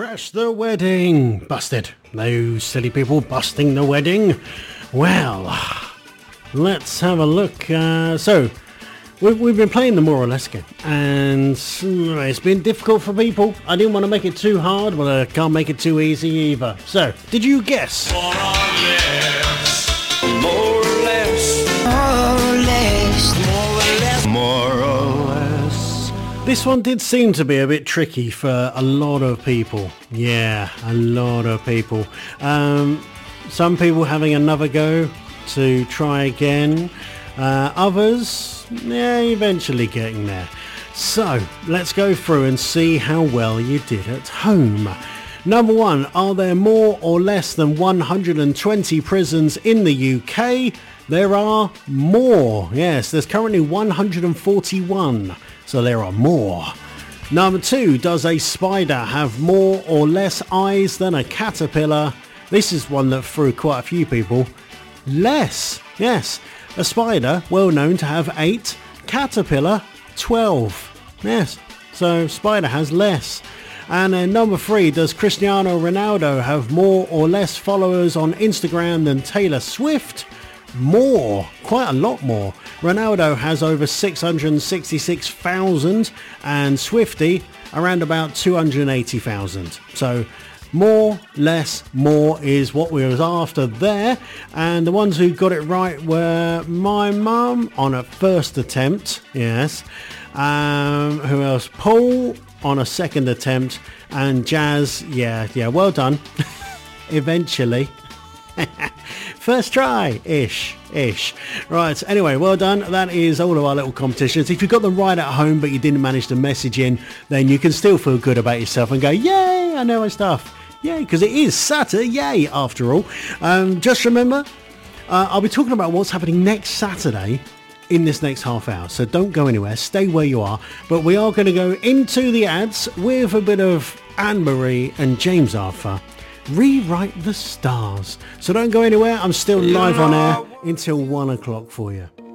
Crash the wedding. Busted. Those silly people busting the wedding. Well, let's have a look. So, we've been playing the more or less game, and it's been difficult for people. I didn't want to make it too hard, but I can't make it too easy either. So, did you guess? More or less, more or less, more or less, more or less, more or less. This one did seem to be a bit tricky for a lot of people. Yeah, a lot of people. Some people having another go to try again. Others, yeah, eventually getting there. So, let's go through and see how well you did at home. Number one, are there more or less than 120 prisons in the UK? There are more. Yes, there's currently 141. So there are more. Number two, does a spider have more or less eyes than a caterpillar? This is one that threw quite a few people. Less. Yes. A spider, well known to have 8. Caterpillar, 12. Yes. So spider has less. And then number 3, does Cristiano Ronaldo have more or less followers on Instagram than Taylor Swift? More. Quite a lot more. Ronaldo has over 666,000 and Swifty around about 280,000. So more, less, more is what we was after there. And the ones who got it right were my mum on a first attempt. Yes. Who else? Paul on a second attempt. And Jazz, yeah, well done. Eventually. First try, ish. Right, anyway, well done. That is all of our little competitions. If you got them right at home but you didn't manage to message in, then you can still feel good about yourself and go, yay, I know my stuff. Yay, because it is Saturday after all. Just remember, I'll be talking about what's happening next Saturday in this next half hour. So don't go anywhere. Stay where you are. But we are going to go into the ads with a bit of Anne-Marie and James Arthur. Rewrite the Stars. So don't go anywhere. I'm still live on air until 1 o'clock for you.